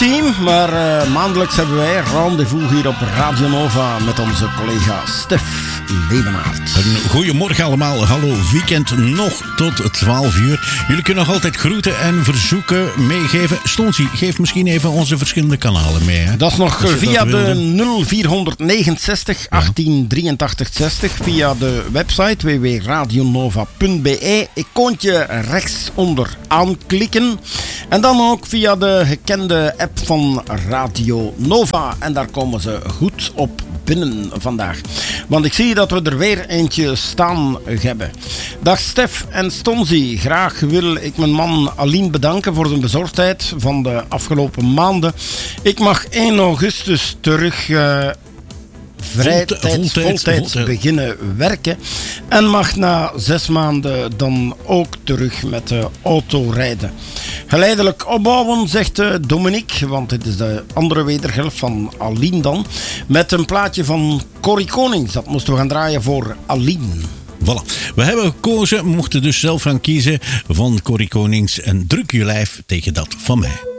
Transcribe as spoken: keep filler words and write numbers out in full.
team, maar uh, maandelijks hebben wij rendezvous hier op Radio Nova met onze collega Stef Lebenaert. Een goeiemorgen allemaal, hallo, weekend nog tot twaalf uur. Jullie kunnen nog altijd groeten en verzoeken meegeven. Stonsie, geef misschien even onze verschillende kanalen mee. Hè? Dat is nog via de nul vier negenenzestig achttien drieëntachtig zestig, via de website w w w punt radionova punt b e, icoontje rechtsonder aanklikken. En dan ook via de gekende app van Radio Nova. En daar komen ze goed op binnen vandaag. Want ik zie dat we er weer eentje staan hebben. Dag Stef en Stonsie. Graag wil ik mijn man Aline bedanken voor zijn bezorgdheid van de afgelopen maanden. Ik mag één augustus terug Uh, Vrijtijds, voltijds, voltijds, voltijds beginnen werken en mag na zes maanden dan ook terug met de auto rijden. Geleidelijk opbouwen, zegt Dominique, want dit is de andere wederhelft van Aline dan, met een plaatje van Corrie Konings. Dat moesten we gaan draaien voor Aline. Voilà. We hebben gekozen, mochten dus zelf gaan kiezen van Corrie Konings en Druk je lijf tegen dat van mij.